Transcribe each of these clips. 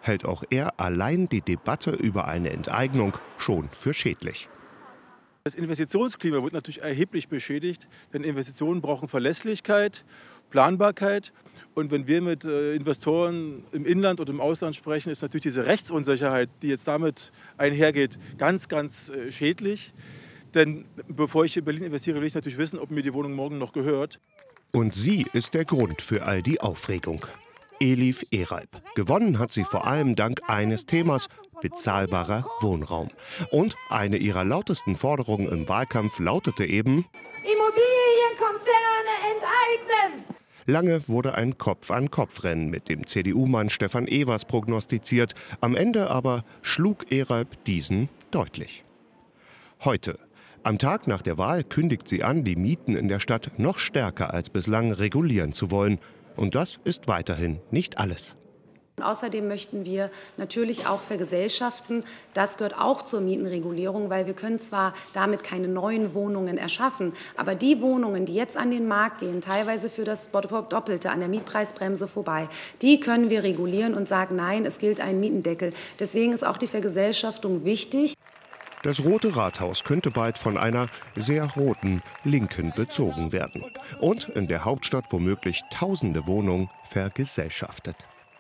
hält auch er allein die Debatte über eine Enteignung schon für schädlich. Das Investitionsklima wird natürlich erheblich beschädigt, denn Investitionen brauchen Verlässlichkeit, Planbarkeit. Und wenn wir mit Investoren im Inland und im Ausland sprechen, ist natürlich diese Rechtsunsicherheit, die jetzt damit einhergeht, ganz, ganz schädlich. Denn bevor ich in Berlin investiere, will ich natürlich wissen, ob mir die Wohnung morgen noch gehört. Und sie ist der Grund für all die Aufregung. Elif Eralp. Gewonnen hat sie vor allem dank eines Themas: bezahlbarer Wohnraum. Und eine ihrer lautesten Forderungen im Wahlkampf lautete eben: Immobilienkonzerne enteignen! Lange wurde ein Kopf-an-Kopf-Rennen mit dem CDU-Mann Stefan Evers prognostiziert. Am Ende aber schlug Eralp diesen deutlich. Heute, am Tag nach der Wahl, kündigt sie an, die Mieten in der Stadt noch stärker als bislang regulieren zu wollen. Und das ist weiterhin nicht alles. Außerdem möchten wir natürlich auch vergesellschaften. Das gehört auch zur Mietenregulierung, weil wir können zwar damit keine neuen Wohnungen erschaffen, aber die Wohnungen, die jetzt an den Markt gehen, teilweise für das Doppelte an der Mietpreisbremse vorbei, die können wir regulieren und sagen, nein, es gilt ein Mietendeckel. Deswegen ist auch die Vergesellschaftung wichtig. Das Rote Rathaus könnte bald von einer sehr roten Linken bezogen werden. Und in der Hauptstadt womöglich tausende Wohnungen vergesellschaftet.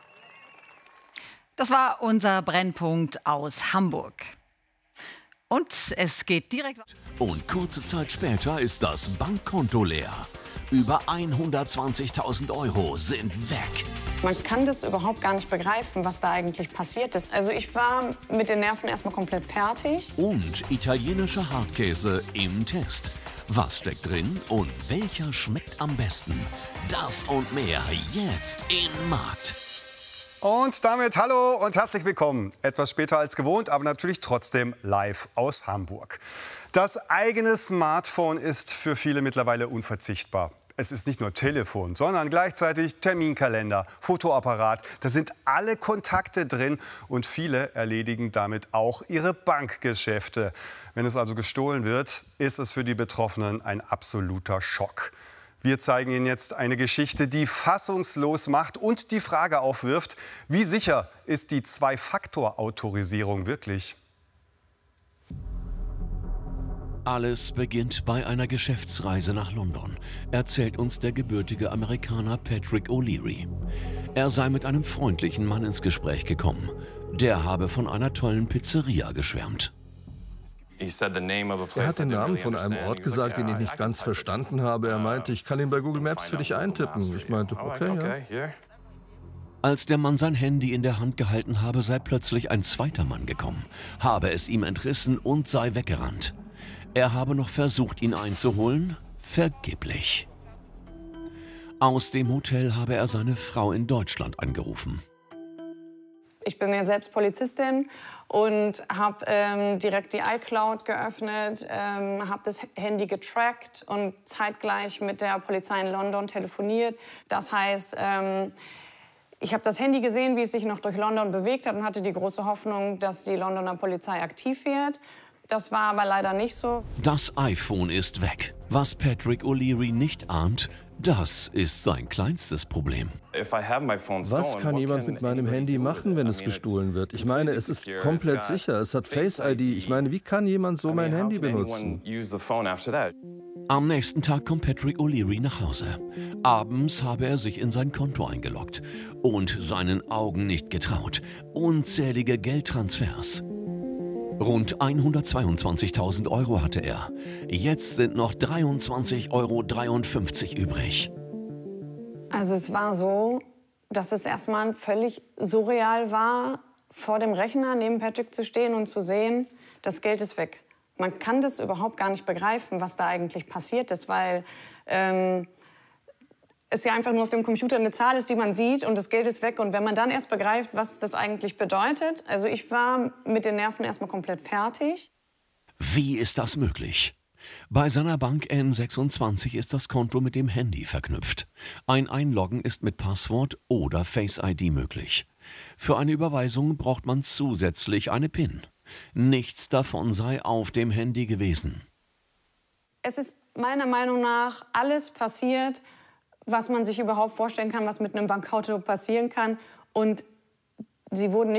Das war unser Brennpunkt aus Hamburg. Und es geht direkt weiter. Und kurze Zeit später ist das Bankkonto leer. Über 120.000 Euro sind weg. Man kann das überhaupt gar nicht begreifen, was da eigentlich passiert ist. Also ich war mit den Nerven erstmal komplett fertig. Und italienischer Hartkäse im Test. Was steckt drin und welcher schmeckt am besten? Das und mehr jetzt in Markt. Und damit hallo und herzlich willkommen. Etwas später als gewohnt, aber natürlich trotzdem live aus Hamburg. Das eigene Smartphone ist für viele mittlerweile unverzichtbar. Es ist nicht nur Telefon, sondern gleichzeitig Terminkalender, Fotoapparat. Da sind alle Kontakte drin und viele erledigen damit auch ihre Bankgeschäfte. Wenn es also gestohlen wird, ist es für die Betroffenen ein absoluter Schock. Wir zeigen Ihnen jetzt eine Geschichte, die fassungslos macht und die Frage aufwirft: Wie sicher ist die Zwei-Faktor-Autorisierung wirklich? Alles beginnt bei einer Geschäftsreise nach London, erzählt uns der gebürtige Amerikaner Patrick O'Leary. Er sei mit einem freundlichen Mann ins Gespräch gekommen. Der habe von einer tollen Pizzeria geschwärmt. Er hat den Namen von einem Ort gesagt, den ich nicht ganz verstanden habe. Er meinte, ich kann ihn bei Google Maps für dich eintippen. Ich meinte, okay, ja. Als der Mann sein Handy in der Hand gehalten habe, sei plötzlich ein zweiter Mann gekommen, habe es ihm entrissen und sei weggerannt. Er habe noch versucht, ihn einzuholen, vergeblich. Aus dem Hotel habe er seine Frau in Deutschland angerufen. Ich bin ja selbst Polizistin und habe direkt die iCloud geöffnet, habe das Handy getrackt und zeitgleich mit der Polizei in London telefoniert. Das heißt, ich habe das Handy gesehen, wie es sich noch durch London bewegt hat und hatte die große Hoffnung, dass die Londoner Polizei aktiv wird. Das war aber leider nicht so. Das iPhone ist weg. Was Patrick O'Leary nicht ahnt, das ist sein kleinstes Problem. Was kann jemand mit meinem Handy machen, wenn es gestohlen wird? Ich meine, es ist komplett sicher. Es hat Face ID. Ich meine, wie kann jemand so mein Handy benutzen? Am nächsten Tag kommt Patrick O'Leary nach Hause. Abends habe er sich in sein Konto eingeloggt und seinen Augen nicht getraut. Unzählige Geldtransfers. Rund 122.000 Euro hatte er. Jetzt sind noch 23,53 Euro übrig. Also es war so, dass es erstmal völlig surreal war, vor dem Rechner neben Patrick zu stehen und zu sehen, das Geld ist weg. Man kann das überhaupt gar nicht begreifen, was da eigentlich passiert ist, weil es ja einfach nur auf dem Computer eine Zahl ist, die man sieht und das Geld ist weg. Und wenn man dann erst begreift, was das eigentlich bedeutet, also ich war mit den Nerven erstmal komplett fertig. Wie ist das möglich? Bei seiner Bank N26 ist das Konto mit dem Handy verknüpft. Ein Einloggen ist mit Passwort oder Face ID möglich. Für eine Überweisung braucht man zusätzlich eine PIN. Nichts davon sei auf dem Handy gewesen. Es ist meiner Meinung nach alles passiert, was man sich überhaupt vorstellen kann, was mit einem Bankauto passieren kann. Und sie wurden nicht